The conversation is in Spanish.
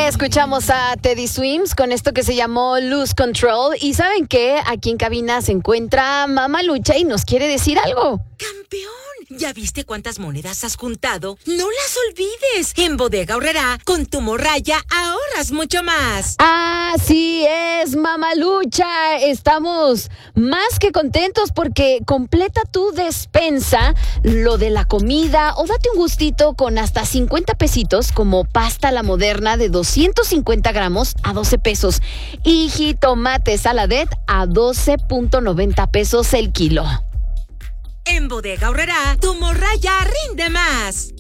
Escuchamos a Teddy Swims con esto que se llamó Lose Control. Y ¿saben qué? Aquí en cabina se encuentra Mamalucha y nos quiere decir algo. ¡Campeón! ¿Ya viste cuántas monedas has juntado? ¡No las olvides! En Bodega Aurrerá, con tu morralla ahorras mucho más. Así es, Mamalucha. Estamos más que contentos porque completa tu despensa, lo de la comida, o date un gustito con hasta 50 pesitos como pasta la moderna de 250 gramos a 12 pesos y jitomate saladet a 12.90 pesos el kilo. En Bodega Aurrerá, tu morralla rinde más.